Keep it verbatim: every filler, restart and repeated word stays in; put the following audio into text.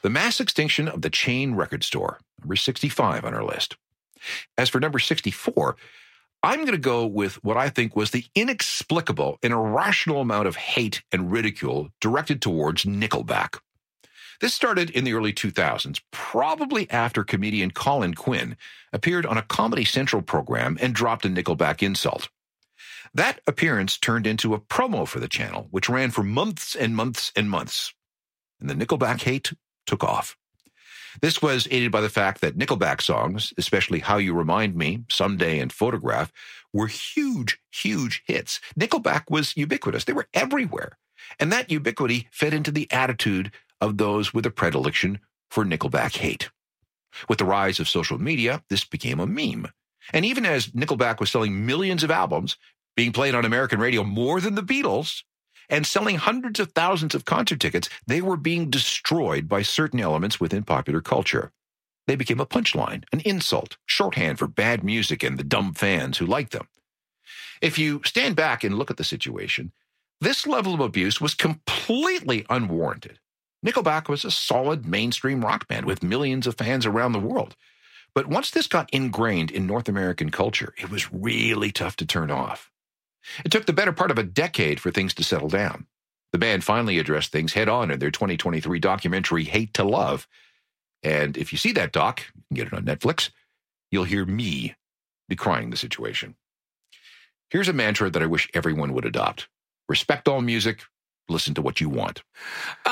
The mass extinction of the chain record store, number sixty-five on our list. As for number sixty-four, I'm going to go with what I think was the inexplicable and irrational amount of hate and ridicule directed towards Nickelback. This started in the early two thousands, probably after comedian Colin Quinn appeared on a Comedy Central program and dropped a Nickelback insult. That appearance turned into a promo for the channel, which ran for months and months and months. And the Nickelback hate took off. This was aided by the fact that Nickelback songs, especially How You Remind Me, Someday, and Photograph, were huge, huge hits. Nickelback was ubiquitous. They were everywhere. And that ubiquity fed into the attitude of those with a predilection for Nickelback hate. With the rise of social media, this became a meme. And even as Nickelback was selling millions of albums, being played on American radio more than the Beatles, and selling hundreds of thousands of concert tickets, they were being destroyed by certain elements within popular culture. They became a punchline, an insult, shorthand for bad music and the dumb fans who liked them. If you stand back and look at the situation, this level of abuse was completely unwarranted. Nickelback was a solid mainstream rock band with millions of fans around the world. But once this got ingrained in North American culture, it was really tough to turn off. It took the better part of a decade for things to settle down. The band finally addressed things head-on in their twenty twenty-three documentary, Hate to Love. And if you see that doc, you can get it on Netflix, you'll hear me decrying the situation. Here's a mantra that I wish everyone would adopt. Respect all music, listen to what you want.